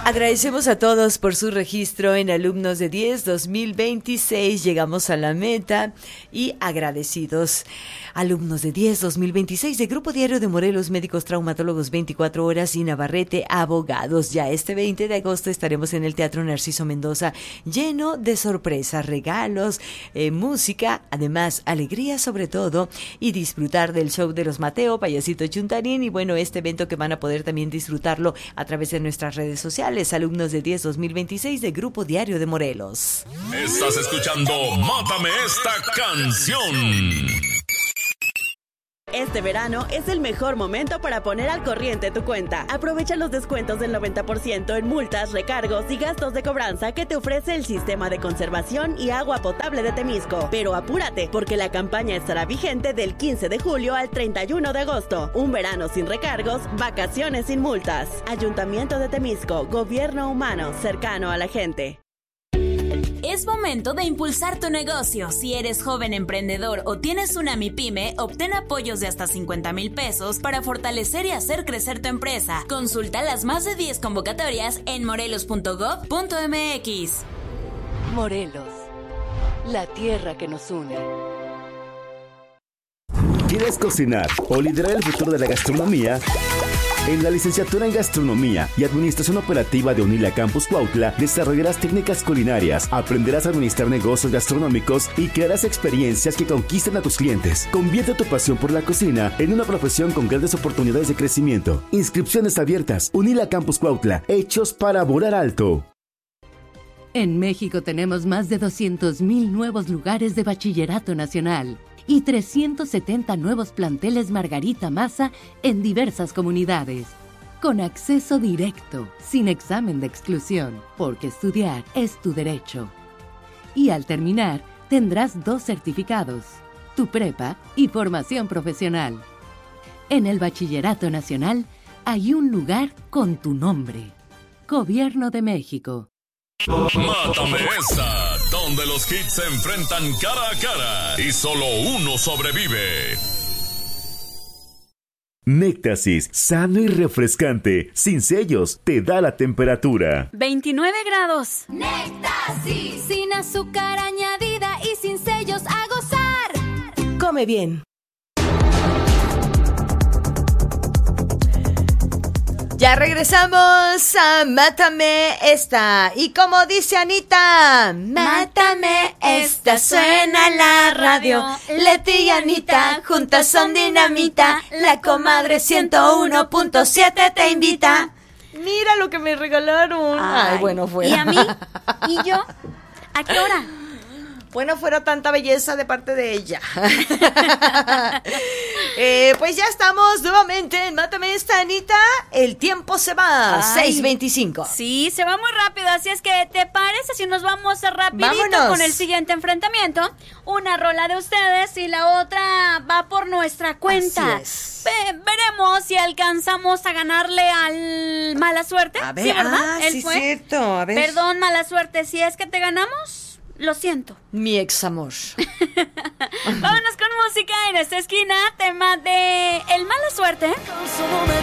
Agradecemos a todos por su registro en Alumnos de 10 2026. Llegamos a la meta y agradecidos. Alumnos de 10 2026 de Grupo Diario de Morelos, médicos traumatólogos 24 horas y Navarrete abogados. Ya este 20 de agosto estaremos en el Teatro Narciso Mendoza, lleno de sorpresas, regalos, música, además alegría sobre todo, y disfrutar del show de los Mateo, Payasito Chuntarín, y bueno, este evento que van a poder también disfrutarlo a través de nuestras redes sociales. Alumnos de 10 2026 de Grupo Diario de Morelos. Estás escuchando Mátame esta canción. Este verano es el mejor momento para poner al corriente tu cuenta. Aprovecha los descuentos del 90% en multas, recargos y gastos de cobranza que te ofrece el Sistema de Conservación y Agua Potable de Temisco. Pero apúrate, porque la campaña estará vigente del 15 de julio al 31 de agosto. Un verano sin recargos, vacaciones sin multas. Ayuntamiento de Temisco, gobierno humano, cercano a la gente. Es momento de impulsar tu negocio. Si eres joven emprendedor o tienes una MIPYME, obtén apoyos de hasta 50,000 pesos para fortalecer y hacer crecer tu empresa. Consulta las más de 10 convocatorias en morelos.gov.mx. Morelos, la tierra que nos une. ¿Quieres cocinar o liderar el futuro de la gastronomía? En la licenciatura en Gastronomía y Administración Operativa de UNILA Campus Cuautla desarrollarás técnicas culinarias, aprenderás a administrar negocios gastronómicos y crearás experiencias que conquisten a tus clientes. Convierte tu pasión por la cocina en una profesión con grandes oportunidades de crecimiento. Inscripciones abiertas. UNILA Campus Cuautla, hechos para volar alto. En México tenemos más de 200,000 nuevos lugares de bachillerato nacional y 370 nuevos planteles Margarita Maza en diversas comunidades, con acceso directo, sin examen de exclusión, porque estudiar es tu derecho. Y al terminar, tendrás 2 certificados, tu prepa y formación profesional. En el Bachillerato Nacional hay un lugar con tu nombre. Gobierno de México. Mátame esta, donde los hits se enfrentan cara a cara y solo uno sobrevive. Néctasis, sano y refrescante, sin sellos, te da la temperatura. 29 grados. Néctasis, sin azúcar añadida y sin sellos, a gozar. Come bien. Ya regresamos a Mátame esta. Y como dice Anita, Mátame esta, suena la radio. Leti y Anita, juntas son dinamita. La comadre 101.7 te invita. Mira lo que me regalaron. Ay, bueno, fuera. ¿Y a mí? ¿Y yo? ¿A qué hora? Bueno, fuera tanta belleza de parte de ella. Pues ya estamos nuevamente en Mátame esta, Anita. El tiempo se va. 6:25. Sí, se va muy rápido. Así es que, ¿te parece si nos vamos rapidito Vámonos con el siguiente enfrentamiento? Una rola de ustedes y la otra va por nuestra cuenta. Así es. Veremos si alcanzamos a ganarle al Mala Suerte. A ver, ¿sí, verdad? Él sí, fue. cierto. A ver. Perdón, Mala Suerte, si es que te ganamos, lo siento. Mi ex amor. Vámonos con música en esta esquina, tema de El Mala Suerte.